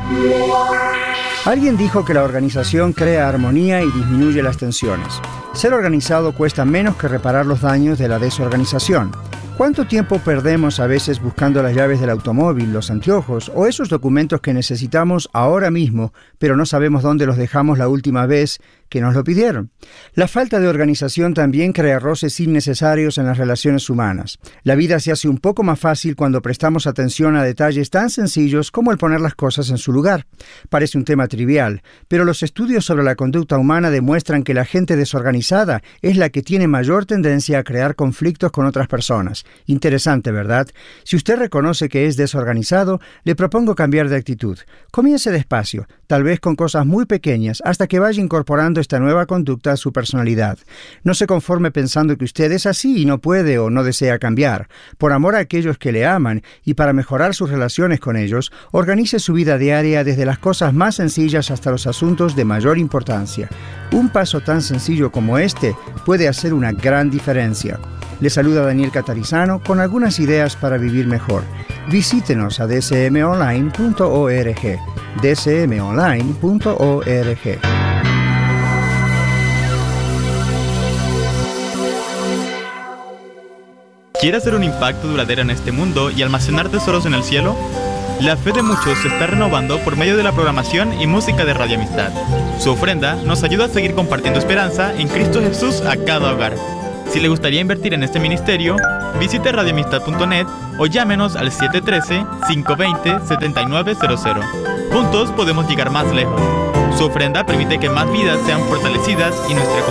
Alguien dijo que la organización crea armonía y disminuye las tensiones. Ser organizado cuesta menos que reparar los daños de la desorganización. ¿Cuánto tiempo perdemos a veces buscando las llaves del automóvil, los anteojos o esos documentos que necesitamos ahora mismo, pero no sabemos dónde los dejamos la última vez que nos lo pidieron? La falta de organización también crea roces innecesarios en las relaciones humanas. La vida se hace un poco más fácil cuando prestamos atención a detalles tan sencillos como el poner las cosas en su lugar. Parece un tema trivial, pero los estudios sobre la conducta humana demuestran que la gente desorganizada es la que tiene mayor tendencia a crear conflictos con otras personas. Interesante, ¿verdad? Si usted reconoce que es desorganizado, le propongo cambiar de actitud. Comience despacio, tal vez con cosas muy pequeñas, hasta que vaya incorporando esta nueva conducta a su personalidad. No se conforme pensando que usted es así y no puede o no desea cambiar. Por amor a aquellos que le aman y para mejorar sus relaciones con ellos, organice su vida diaria desde las cosas más sencillas hasta los asuntos de mayor importancia. Un paso tan sencillo como este puede hacer una gran diferencia. Le saluda Daniel Catarizano con algunas ideas para vivir mejor. Visítenos a dcmonline.org. dcmonline.org. ¿Quiere hacer un impacto duradero en este mundo y almacenar tesoros en el cielo? La fe de muchos se está renovando por medio de la programación y música de Radio Amistad. Su ofrenda nos ayuda a seguir compartiendo esperanza en Cristo Jesús a cada hogar. Si le gustaría invertir en este ministerio, visite radioamistad.net o llámenos al 713-520-7900. Juntos podemos llegar más lejos. Su ofrenda permite que más vidas sean fortalecidas y nuestra